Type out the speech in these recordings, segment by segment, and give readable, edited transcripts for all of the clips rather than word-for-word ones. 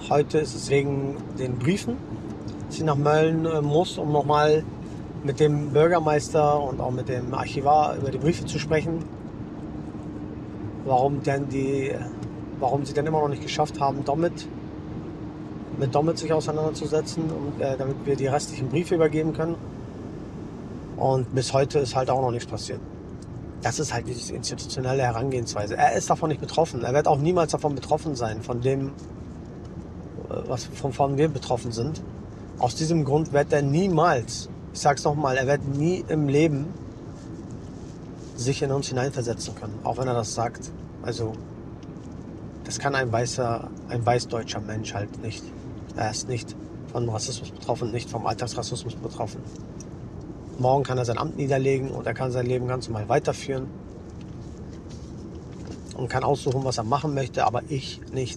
Heute ist es wegen den Briefen, dass ich nach Mölln muss, um nochmal mit dem Bürgermeister und auch mit dem Archivar über die Briefe zu sprechen. Warum sie denn immer noch nicht geschafft haben, mit Domit sich auseinanderzusetzen, damit wir die restlichen Briefe übergeben können. Und bis heute ist halt auch noch nichts passiert. Das ist halt diese institutionelle Herangehensweise. Er ist davon nicht betroffen. Er wird auch niemals davon betroffen sein, von dem, wovon wir betroffen sind. Aus diesem Grund wird er niemals, ich sag's nochmal, er wird nie im Leben sich in uns hineinversetzen können, auch wenn er das sagt. Also, das kann ein weißdeutscher Mensch halt nicht. Er ist nicht von Rassismus betroffen, nicht vom Alltagsrassismus betroffen. Morgen kann er sein Amt niederlegen und er kann sein Leben ganz normal weiterführen und kann aussuchen, was er machen möchte, aber ich nicht.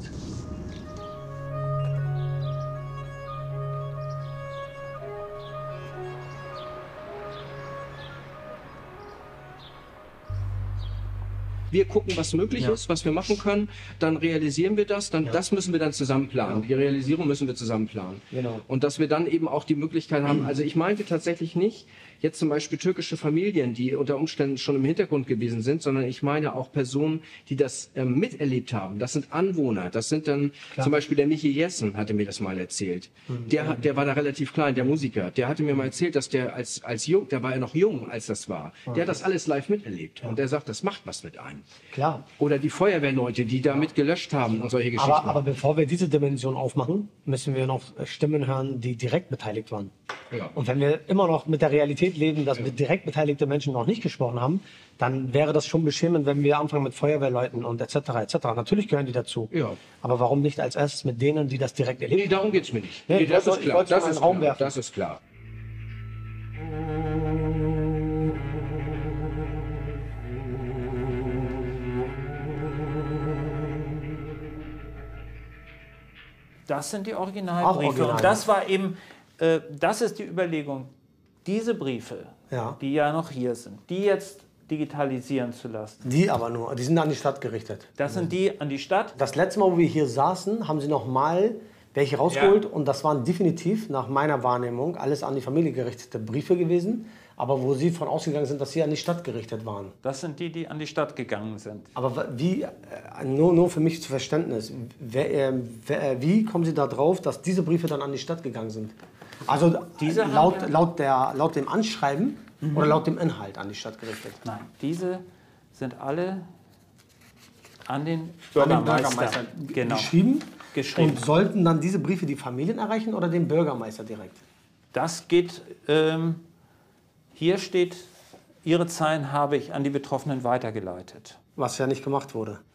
Wir gucken, was möglich ist, was wir machen können, dann realisieren wir das, das müssen wir dann zusammen planen. Die Realisierung müssen wir zusammen planen. Genau. Und dass wir dann eben auch die Möglichkeit haben, also ich meinte tatsächlich nicht, jetzt zum Beispiel türkische Familien, die unter Umständen schon im Hintergrund gewesen sind, sondern ich meine auch Personen, die das miterlebt haben. Das sind Anwohner, das sind dann zum Beispiel der Michi Jessen, hatte mir das mal erzählt. Der war da relativ klein, der Musiker. Der hatte mir mal erzählt, dass der als jung, der war ja noch jung, als das war. Der hat das alles live miterlebt. Und der sagt, das macht was mit einem. Klar. Oder die Feuerwehrleute, die da mit gelöscht haben und solche Geschichten. Aber bevor wir diese Dimension aufmachen, müssen wir noch Stimmen hören, die direkt beteiligt waren. Ja. Und wenn wir immer noch mit der Realität leben, dass wir direkt beteiligte Menschen noch nicht gesprochen haben, dann wäre das schon beschämend, wenn wir anfangen mit Feuerwehrleuten und etc. etc. Natürlich gehören die dazu. Ja. Aber warum nicht als erstes mit denen, die das direkt erleben? Nee, darum geht's mir nicht. Nee, Nee, das ist klar. Das ist klar. Das sind die Originalbriefe. Original. Und das war eben, das ist die Überlegung, diese Briefe, die ja noch hier sind, die jetzt digitalisieren zu lassen. Die aber nur, die sind an die Stadt gerichtet. Das sind die an die Stadt. Das letzte Mal, wo wir hier saßen, haben sie noch mal welche rausgeholt und das waren definitiv nach meiner Wahrnehmung alles an die Familie gerichtete Briefe gewesen, aber wo sie von ausgegangen sind, dass sie an die Stadt gerichtet waren. Das sind die, die an die Stadt gegangen sind. Aber wie, nur für mich zu Verständnis, wie kommen Sie da drauf, dass diese Briefe dann an die Stadt gegangen sind? Also laut dem Anschreiben oder laut dem Inhalt an die Stadt gerichtet? Nein, diese sind alle an den Bürgermeister genau. geschrieben. geschrieben. Und sollten dann diese Briefe die Familien erreichen oder den Bürgermeister direkt? Das geht, hier steht, Ihre Zeilen habe ich an die Betroffenen weitergeleitet. Was ja nicht gemacht wurde.